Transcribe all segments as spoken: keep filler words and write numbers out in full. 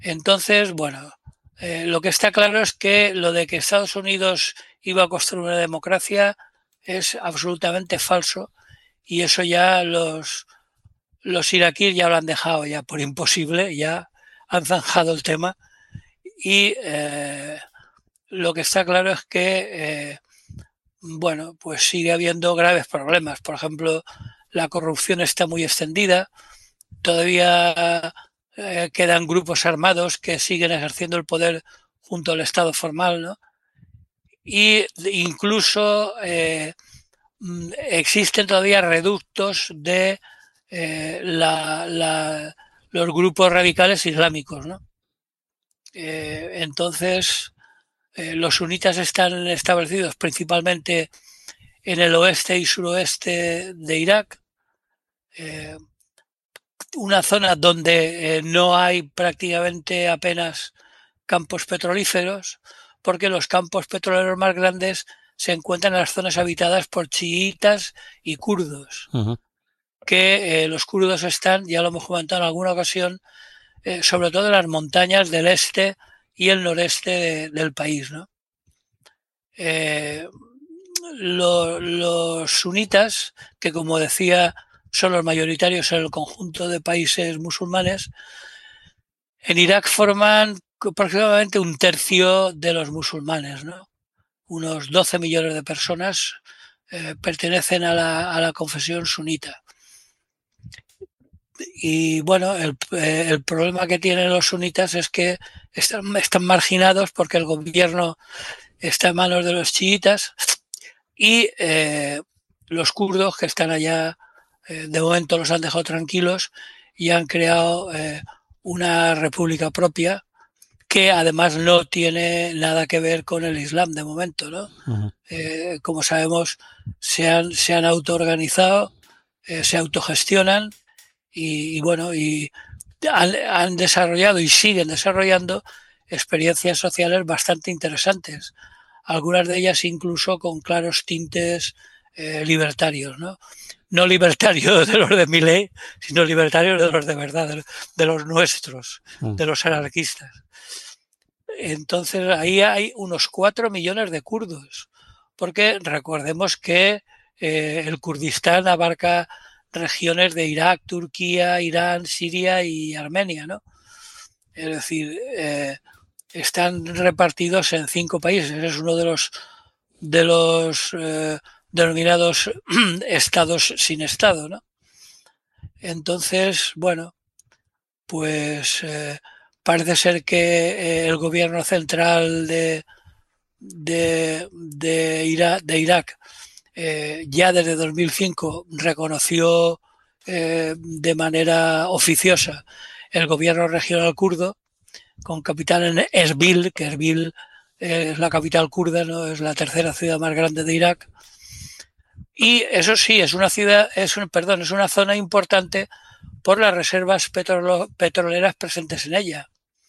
Entonces, bueno, eh, lo que está claro es que lo de que Estados Unidos iba a construir una democracia es absolutamente falso, y eso ya los, los iraquíes ya lo han dejado ya por imposible, ya han zanjado el tema. Y eh, lo que está claro es que, eh, bueno, pues sigue habiendo graves problemas. Por ejemplo, la corrupción está muy extendida, todavía eh, quedan grupos armados que siguen ejerciendo el poder junto al Estado formal, ¿no? Y incluso eh, existen todavía reductos de eh, la, la, los grupos radicales islámicos, ¿no? Eh, entonces, eh, los sunitas están establecidos principalmente en el oeste y suroeste de Irak, eh, una zona donde eh, no hay prácticamente apenas campos petrolíferos, porque los campos petroleros más grandes se encuentran en las zonas habitadas por chiitas y kurdos, Ujú. que eh, los kurdos están, ya lo hemos comentado en alguna ocasión, eh, sobre todo en las montañas del este y el noreste de, del país, ¿no? Eh, lo, los sunitas, que como decía son los mayoritarios en el conjunto de países musulmanes, en Irak forman aproximadamente un tercio de los musulmanes, ¿no? Unos doce millones de personas eh, pertenecen a la, a la confesión sunita. Y bueno, el, eh, el, problema que tienen los sunitas es que están, están marginados porque el gobierno está en manos de los chiitas, y eh, los kurdos que están allá, eh, de momento los han dejado tranquilos y han creado eh, una república propia que además no tiene nada que ver con el Islam de momento, ¿no? Ujú. Eh, como sabemos, se han, se han autoorganizado, eh, se autogestionan y, y bueno, y han, han desarrollado y siguen desarrollando experiencias sociales bastante interesantes, algunas de ellas incluso con claros tintes eh, libertarios, ¿no? No libertarios de los de Milei, sino libertarios de los de verdad, de, de los nuestros, Mm. de los anarquistas. Entonces ahí hay unos cuatro millones de kurdos, porque recordemos que eh, el Kurdistán abarca regiones de Irak, Turquía, Irán, Siria y Armenia, ¿no? Es decir, eh, están repartidos en cinco países. Es uno de los de los eh, denominados estados sin estado, ¿no? Entonces, bueno, pues eh, parece ser que eh, el gobierno central de, de, de, Irak, de Irak eh, ya desde dos mil cinco reconoció eh, de manera oficiosa el gobierno regional kurdo, con capital en Erbil, que Erbil es la capital kurda, ¿no? Es la tercera ciudad más grande de Irak. Y eso sí, es una ciudad, es un, perdón, es una zona importante por las reservas petrolo, petroleras presentes en ella.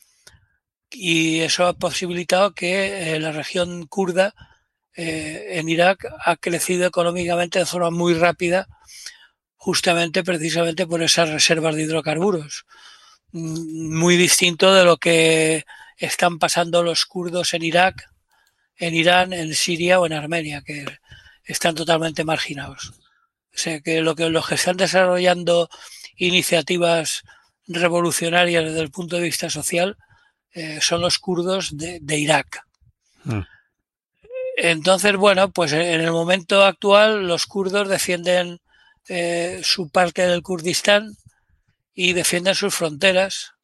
Y eso ha posibilitado que eh, la región kurda eh, en Irak ha crecido económicamente de forma muy rápida, justamente precisamente por esas reservas de hidrocarburos. Muy distinto de lo que están pasando los kurdos en Irak, en Irán, en Siria o en Armenia, que están totalmente marginados. O sea que lo que los que están desarrollando iniciativas revolucionarias desde el punto de vista social eh, son los kurdos de, de Irak. Mm. Entonces, bueno, pues en el momento actual los kurdos defienden eh, su parte del Kurdistán y defienden sus fronteras,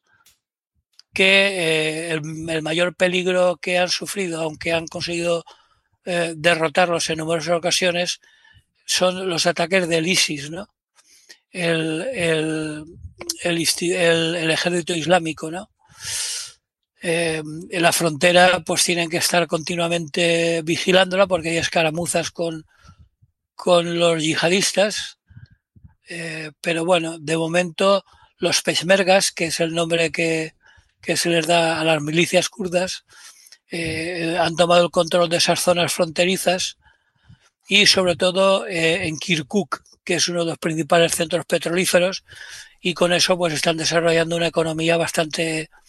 que eh, el, el, mayor peligro que han sufrido, aunque han conseguido eh, derrotarlos en numerosas ocasiones, son los ataques del ISIS, ¿no? El, el, el, el, el ejército islámico, ¿no? Eh, en la frontera pues tienen que estar continuamente vigilándola porque hay escaramuzas con, con los yihadistas, eh, pero bueno, de momento los peshmergas, que es el nombre que, que se les da a las milicias kurdas, eh, han tomado el control de esas zonas fronterizas y sobre todo eh, en Kirkuk, que es uno de los principales centros petrolíferos, y con eso pues están desarrollando una economía bastante